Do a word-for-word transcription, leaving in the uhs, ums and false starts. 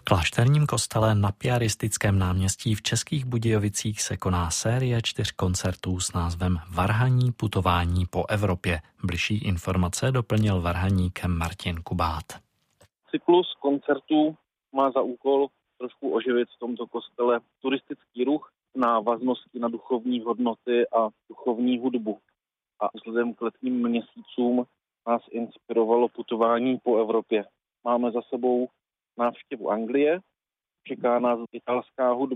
klášterním kostele na Piaristickém náměstí v Českých Budějovicích se koná série čtyř koncertů s názvem Varhaní putování po Evropě. Bližší informace doplnil varhaníkem Martin Kubát. Cyklus koncertů má za úkol trošku oživit v tomto kostele turistický ruch, návaznosti na duchovní hodnoty a duchovní hudbu. A vzhledem k letním měsícům nás inspirovalo putování po Evropě. Máme za sebou návštěvu Anglie, čeká nás italská hudba,